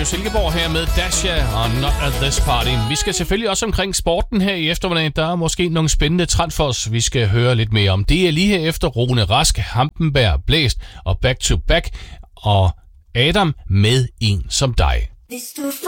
Radio Silkeborg her med Dasha og Not At This Party. Vi skal selvfølgelig også omkring sporten her i eftermiddag. Der er måske nogle spændende transfers, vi skal høre lidt mere om. Det er lige her efter Rune Rask, Hampenberg, Blæst og Back to Back og Adam med En som dig.